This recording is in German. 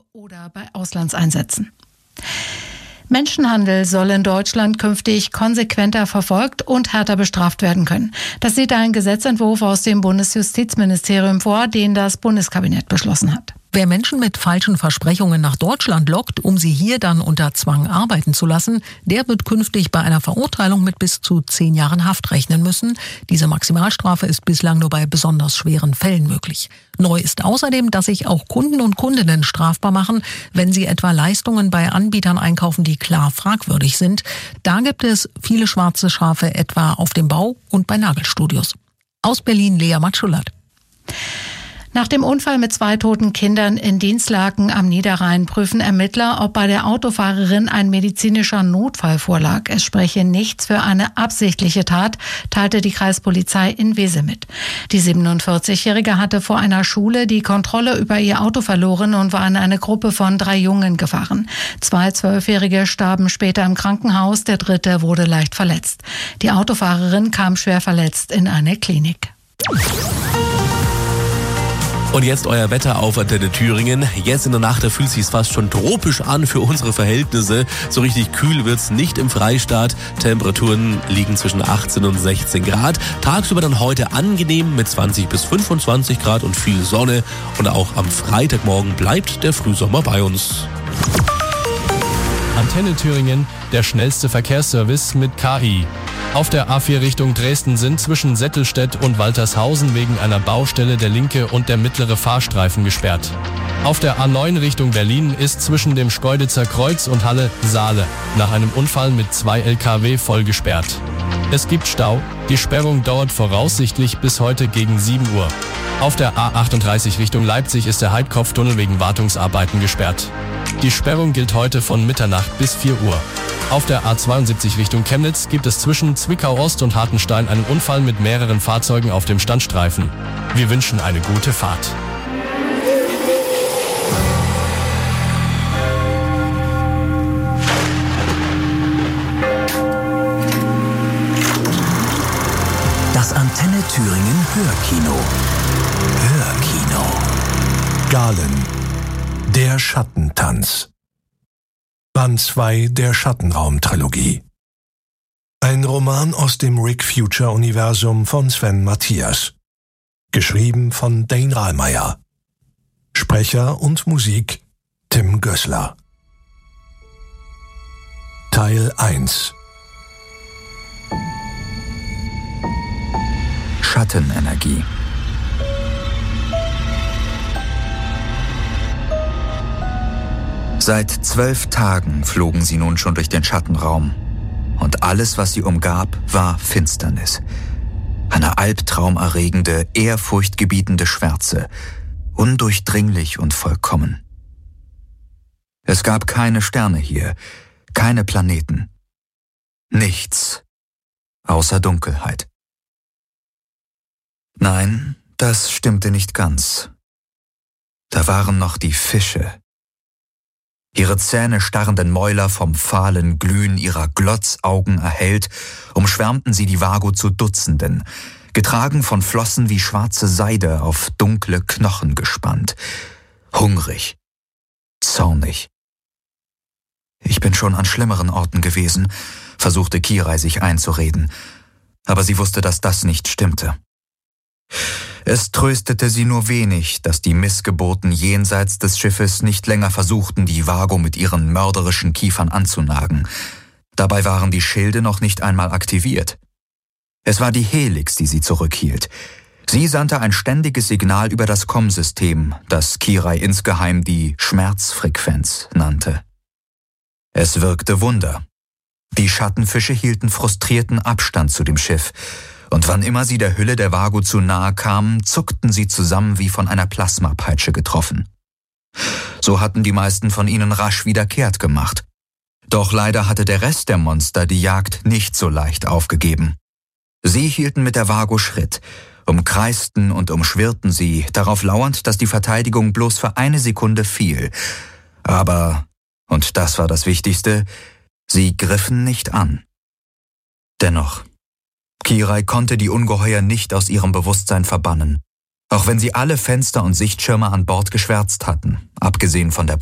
oder bei Auslandseinsätzen. Menschenhandel soll in Deutschland künftig konsequenter verfolgt und härter bestraft werden können. Das sieht ein Gesetzentwurf aus dem Bundesjustizministerium vor, den das Bundeskabinett beschlossen hat. Wer Menschen mit falschen Versprechungen nach Deutschland lockt, um sie hier dann unter Zwang arbeiten zu lassen, der wird künftig bei einer Verurteilung mit bis zu 10 Jahren Haft rechnen müssen. Diese Maximalstrafe ist bislang nur bei besonders schweren Fällen möglich. Neu ist außerdem, dass sich auch Kunden und Kundinnen strafbar machen, wenn sie etwa Leistungen bei Anbietern einkaufen, die klar fragwürdig sind. Da gibt es viele schwarze Schafe, etwa auf dem Bau und bei Nagelstudios. Aus Berlin Lea Matschulat. Nach dem Unfall mit 2 toten Kindern in Dinslaken am Niederrhein prüfen Ermittler, ob bei der Autofahrerin ein medizinischer Notfall vorlag. Es spreche nichts für eine absichtliche Tat, teilte die Kreispolizei in Wesel mit. Die 47-Jährige hatte vor einer Schule die Kontrolle über ihr Auto verloren und war in eine Gruppe von 3 Jungen gefahren. 2 12-Jährige starben später im Krankenhaus, der 3. wurde leicht verletzt. Die Autofahrerin kam schwer verletzt in eine Klinik. Und jetzt euer Wetter auf Antenne Thüringen. Jetzt in der Nacht, da fühlt es sich fast schon tropisch an für unsere Verhältnisse. So richtig kühl wird's nicht im Freistaat. Temperaturen liegen zwischen 18 und 16 Grad. Tagsüber dann heute angenehm mit 20 bis 25 Grad und viel Sonne. Und auch am Freitagmorgen bleibt der Frühsommer bei uns. Antenne Thüringen, der schnellste Verkehrsservice mit KI. Auf der A4 Richtung Dresden sind zwischen Settelstedt und Waltershausen wegen einer Baustelle der linke und der mittlere Fahrstreifen gesperrt. Auf der A9 Richtung Berlin ist zwischen dem Schkeuditzer Kreuz und Halle Saale nach einem Unfall mit 2 LKW voll gesperrt. Es gibt Stau. Die Sperrung dauert voraussichtlich bis heute gegen 7 Uhr. Auf der A38 Richtung Leipzig ist der Heidkopftunnel wegen Wartungsarbeiten gesperrt. Die Sperrung gilt heute von Mitternacht bis 4 Uhr. Auf der A72 Richtung Chemnitz gibt es zwischen Zwickau-Ost und Hartenstein einen Unfall mit mehreren Fahrzeugen auf dem Standstreifen. Wir wünschen eine gute Fahrt. Das Antenne Thüringen Hörkino. Hörkino. Galen. Der Schattentanz. Band 2 der Schattenraum-Trilogie. Ein Roman aus dem Rick-Future-Universum von Sven Mathias. Geschrieben von Dane Rahlmeier. Sprecher und Musik Tim Gößler. Teil 1. Schattenenergie. Seit 12 Tagen flogen sie nun schon durch den Schattenraum. Und alles, was sie umgab, war Finsternis. Eine albtraumerregende, ehrfurchtgebietende Schwärze. Undurchdringlich und vollkommen. Es gab keine Sterne hier, keine Planeten. Nichts außer Dunkelheit. Nein, das stimmte nicht ganz. Da waren noch die Fische. Ihre zähnestarrenden Mäuler vom fahlen Glühen ihrer Glotzaugen erhellt, umschwärmten sie die Vago zu Dutzenden, getragen von Flossen wie schwarze Seide auf dunkle Knochen gespannt. Hungrig, zornig. Ich bin schon an schlimmeren Orten gewesen, versuchte Kirai sich einzureden, aber sie wusste, dass das nicht stimmte. Es tröstete sie nur wenig, dass die Missgeburten jenseits des Schiffes nicht länger versuchten, die Vago mit ihren mörderischen Kiefern anzunagen. Dabei waren die Schilde noch nicht einmal aktiviert. Es war die Helix, die sie zurückhielt. Sie sandte ein ständiges Signal über das COM-System, das Kirai insgeheim die Schmerzfrequenz nannte. Es wirkte Wunder. Die Schattenfische hielten frustrierten Abstand zu dem Schiff, und wann immer sie der Hülle der Vago zu nahe kamen, zuckten sie zusammen wie von einer Plasmapeitsche getroffen. So hatten die meisten von ihnen rasch wieder kehrt gemacht. Doch leider hatte der Rest der Monster die Jagd nicht so leicht aufgegeben. Sie hielten mit der Vago Schritt, umkreisten und umschwirrten sie, darauf lauernd, dass die Verteidigung bloß für eine Sekunde fiel. Aber, und das war das Wichtigste, sie griffen nicht an. Dennoch, Kirai konnte die Ungeheuer nicht aus ihrem Bewusstsein verbannen, auch wenn sie alle Fenster und Sichtschirme an Bord geschwärzt hatten, abgesehen von der